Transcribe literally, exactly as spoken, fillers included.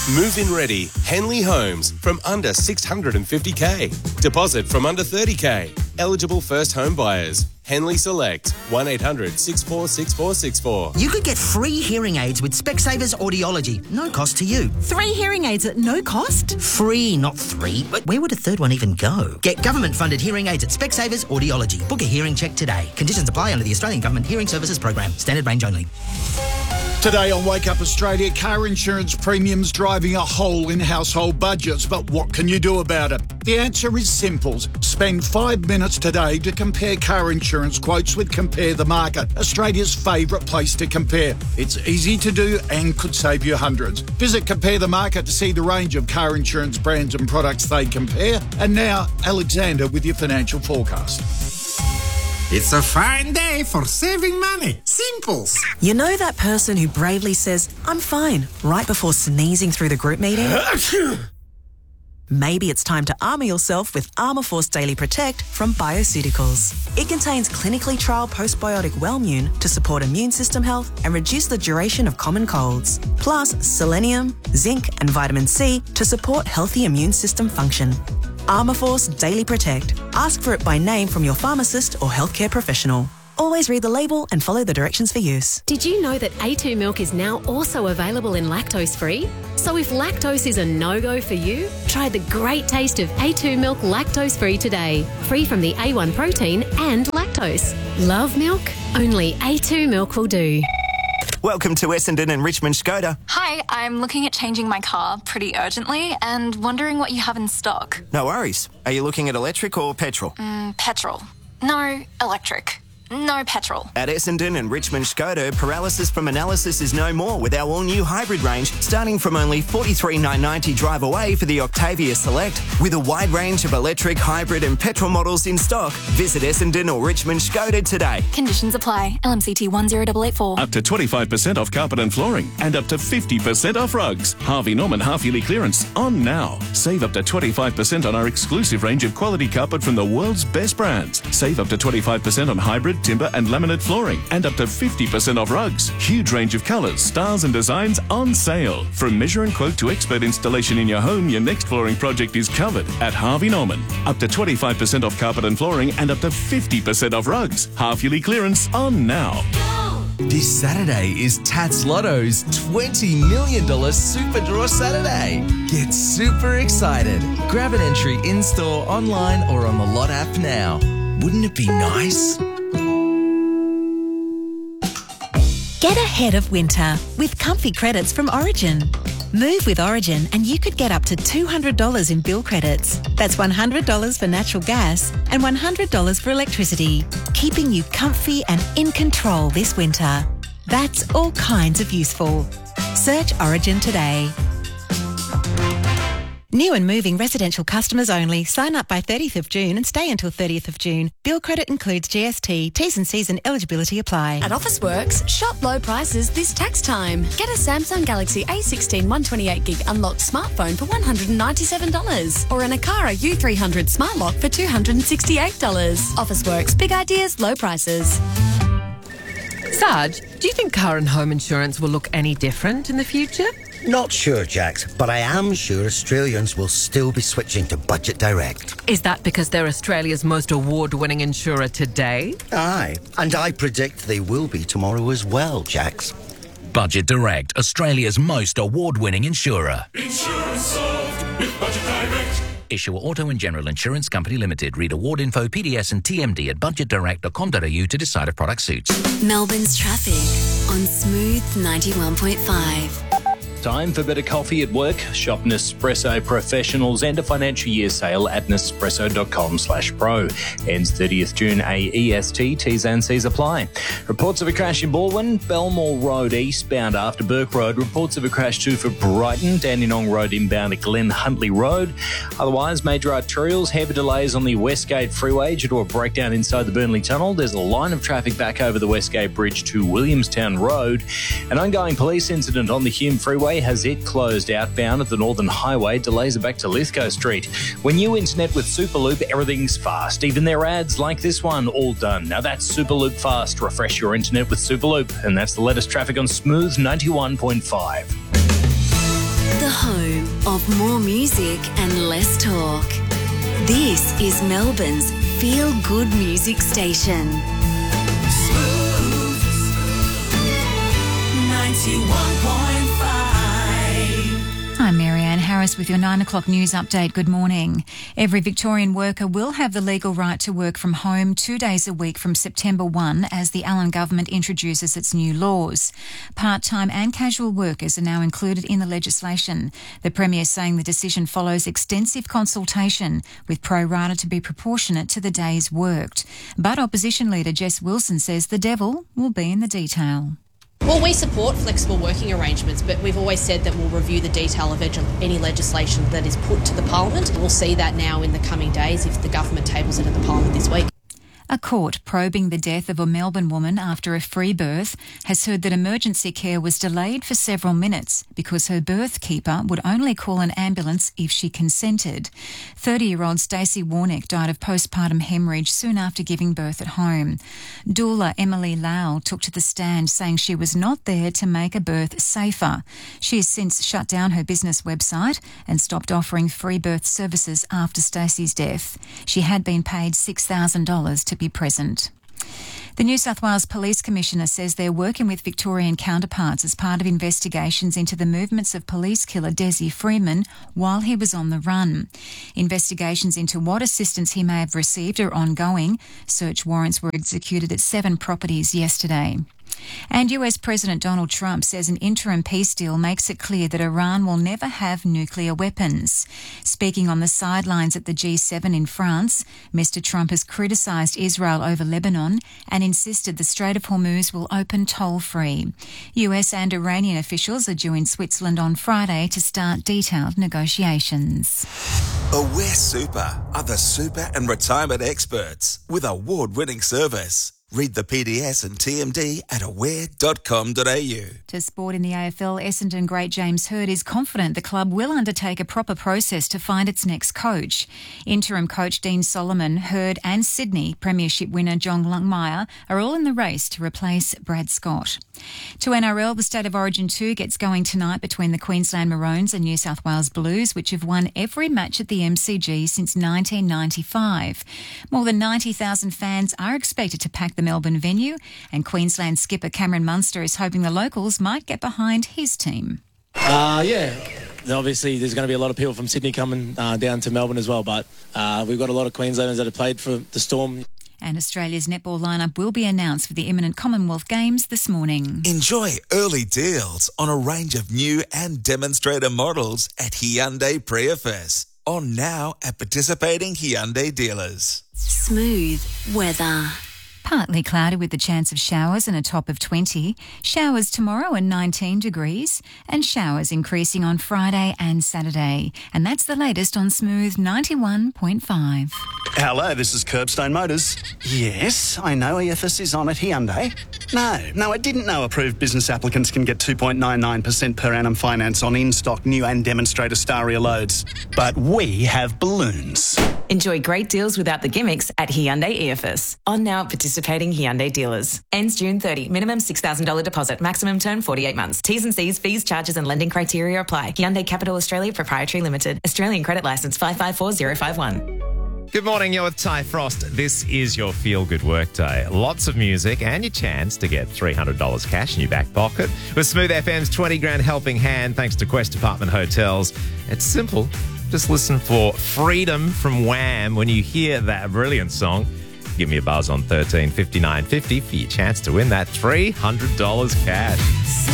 Move-in ready, Henley Homes from under six hundred fifty thousand. Deposit from under thirty thousand. Eligible first home buyers. Henley Select, one eight hundred six four six four six four. You could get free hearing aids with Specsavers Audiology. No cost to you. Three hearing aids at no cost? Free, not three. But where would a third one even go? Get government-funded hearing aids at Specsavers Audiology. Book a hearing check today. Conditions apply under the Australian Government Hearing Services Program. Standard range only. Today on Wake Up Australia, car insurance premiums driving a hole in household budgets. But what can you do about it? The answer is simple. Spend five minutes today to compare car insurance quotes with Compare the Market, Australia's favourite place to compare. It's easy to do and could save you hundreds. Visit Compare the Market to see the range of car insurance brands and products they compare. And now, Alexander with your financial forecast. It's a fine day for saving money. Simples. You know that person who bravely says, I'm fine, right before sneezing through the group meeting? Maybe it's time to armour yourself with Armourforce Daily Protect from Bioceuticals. It contains clinically trialled postbiotic Wellmune to support immune system health and reduce the duration of common colds. Plus selenium, zinc and vitamin C to support healthy immune system function. Armourforce Daily Protect. Ask for it by name from your pharmacist or healthcare professional. Always read the label and follow the directions for use. Did you know that A two milk is now also available in lactose-free? So if lactose is a no-go for you, try the great taste of A two milk lactose-free today. Free from the A one protein and lactose. Love milk? Only A two milk will do. Welcome to Essendon and Richmond Skoda. Hi, I'm looking at changing my car pretty urgently and wondering what you have in stock. No worries. Are you looking at electric or petrol? Mm, petrol. No, electric. No petrol. At Essendon and Richmond Skoda, paralysis from analysis is no more with our all-new hybrid range, starting from only forty-three thousand nine hundred ninety dollars drive away for the Octavia Select. With a wide range of electric, hybrid and petrol models in stock, visit Essendon or Richmond Skoda today. Conditions apply. L M C T one zero eight eight four. Up to twenty-five percent off carpet and flooring and up to fifty percent off rugs. Harvey Norman half-yearly clearance on now. Save up to twenty-five percent on our exclusive range of quality carpet from the world's best brands. Save up to twenty-five percent on hybrid, timber and laminate flooring and up to fifty percent off rugs. Huge range of colours, styles and designs on sale. From measure and quote to expert installation in your home, your next flooring project is covered at Harvey Norman. Up to twenty-five percent off carpet and flooring and up to fifty percent off rugs. Half-yearly clearance on now. This Saturday is Tats Lotto's twenty million dollars Super Draw Saturday. Get super excited. Grab an entry in-store, online or on the Lot app now. Wouldn't it be nice? Get ahead of winter with comfy credits from Origin. Move with Origin and you could get up to two hundred dollars in bill credits. That's one hundred dollars for natural gas and one hundred dollars for electricity, keeping you comfy and in control this winter. That's all kinds of useful. Search Origin today. New and moving residential customers only. Sign up by thirtieth of June and stay until thirtieth of June. Bill credit includes G S T. T's and C's and eligibility apply. At Officeworks, shop low prices this tax time. Get a Samsung Galaxy A sixteen one twenty-eight gig unlocked smartphone for one hundred ninety-seven dollars or an Akara U three hundred smart lock for two hundred sixty-eight dollars. Officeworks, big ideas, low prices. Sarge, do you think car and home insurance will look any different in the future? Not sure, Jax, but I am sure Australians will still be switching to Budget Direct. Is that because they're Australia's most award-winning insurer today? Aye, and I predict they will be tomorrow as well, Jax. Budget Direct, Australia's most award-winning insurer. Insurance solved with Budget Direct. Issuer Auto and General Insurance Company Limited. Read award info, P D S and T M D at budget direct dot com dot a u to decide if product suits. Melbourne's traffic on Smooth ninety-one point five. Time for better coffee at work. Shop Nespresso Professionals and a financial year sale at nespresso dot com slash pro. Ends thirtieth June A E S T. T's and C's apply. Reports of a crash in Baldwin, Belmore Road eastbound after Burke Road. Reports of a crash too for Brighton, Dandenong Road inbound at Glen Huntley Road. Otherwise, major arterials, heavy delays on the Westgate Freeway due to a breakdown inside the Burnley Tunnel. There's a line of traffic back over the Westgate Bridge to Williamstown Road. An ongoing police incident on the Hume Freeway has it closed outbound at the Northern Highway. Delays are back to Lithgow Street. When you internet with Superloop, everything's fast. Even their ads like this one, all done. Now that's Superloop Fast. Refresh your internet with Superloop. And that's the latest traffic on Smooth ninety-one point five. The home of more music and less talk. This is Melbourne's feel-good music station. Smooth ninety-one point five. I'm Marianne Harris with your nine o'clock news update. Good morning. Every Victorian worker will have the legal right to work from home two days a week from September first as the Allen government introduces its new laws. Part-time and casual workers are now included in the legislation. The Premier saying the decision follows extensive consultation with pro rata to be proportionate to the days worked. But Opposition Leader Jess Wilson says the devil will be in the detail. Well, we support flexible working arrangements, but we've always said that we'll review the detail of any legislation that is put to the Parliament. We'll see that now in the coming days if the government tables it at the Parliament this week. A court probing the death of a Melbourne woman after a free birth has heard that emergency care was delayed for several minutes because her birth keeper would only call an ambulance if she consented. thirty-year-old Stacey Warnick died of postpartum hemorrhage soon after giving birth at home. Doula Emily Lau took to the stand saying she was not there to make a birth safer. She has since shut down her business website and stopped offering free birth services after Stacey's death. She had been paid six thousand dollars to be present. The New South Wales Police Commissioner says they're working with Victorian counterparts as part of investigations into the movements of police killer Desi Freeman while he was on the run. Investigations into what assistance he may have received are ongoing. Search warrants were executed at seven properties yesterday. And U S President Donald Trump says an interim peace deal makes it clear that Iran will never have nuclear weapons. Speaking on the sidelines at the G seven in France, Mister Trump has criticised Israel over Lebanon and insisted the Strait of Hormuz will open toll-free. U S and Iranian officials are due in Switzerland on Friday to start detailed negotiations. Aware Super are the super and retirement experts with award-winning service. Read the P D S and T M D at aware dot com dot a u. To sport in the A F L, Essendon great James Hird is confident the club will undertake a proper process to find its next coach. Interim coach Dean Solomon, Hird and Sydney Premiership winner John Longmire are all in the race to replace Brad Scott. To N R L, the State of Origin two gets going tonight between the Queensland Maroons and New South Wales Blues, which have won every match at the M C G since nineteen ninety-five. More than ninety thousand fans are expected to pack the Melbourne venue, and Queensland skipper Cameron Munster is hoping the locals might get behind his team. Uh, yeah, obviously there's going to be a lot of people from Sydney coming uh, down to Melbourne as well, but uh, we've got a lot of Queenslanders that have played for the Storm. And Australia's netball lineup will be announced for the imminent Commonwealth Games this morning. Enjoy early deals on a range of new and demonstrator models at Hyundai Prius. On now at participating Hyundai dealers. Smooth weather. Partly cloudy with the chance of showers and a top of twenty. Showers tomorrow and nineteen degrees, and showers increasing on Friday and Saturday. And that's the latest on Smooth ninety-one point five. Hello, this is Curbstone Motors. Yes, I know E F S is on at Hyundai. No, no, I didn't know approved business applicants can get two point nine nine percent per annum finance on in-stock new and demonstrator Staria loads. But we have balloons. Enjoy great deals without the gimmicks at Hyundai E F S. On now at participating Hyundai dealers. Ends June thirtieth. Minimum six thousand dollars deposit. Maximum term forty-eight months. T's and C's, fees, charges and lending criteria apply. Hyundai Capital Australia Proprietary Limited. Australian credit licence five five four zero five one. Good morning, you're with Ty Frost. This is your feel-good work day. Lots of music and your chance to get three hundred dollars cash in your back pocket with Smooth F M's twenty grand helping hand thanks to Quest Apartment Hotels. It's simple. Just listen for Freedom from Wham when you hear that brilliant song. Give me a buzz on thirteen fifty-nine fifty for your chance to win that three hundred dollars cash.